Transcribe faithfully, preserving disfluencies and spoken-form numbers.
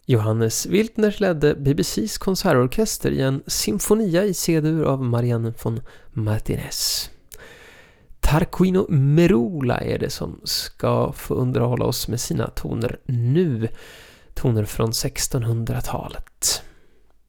Johannes Wiltners ledde B B C:s konsertorkester i en symfonia i C-dur av Marianne von Martinez. Tarquino Merola är det som ska få underhålla oss med sina toner nu. Toner från sextonhundratalet.